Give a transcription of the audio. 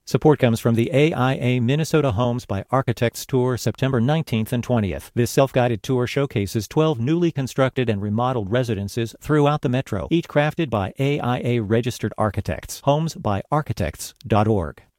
Support comes from the AIA Minnesota Homes by Architects Tour, September 19th and 20th. This self-guided tour showcases 12 newly constructed and remodeled residences throughout the metro, each crafted by AIA registered architects. Homesbyarchitects.org.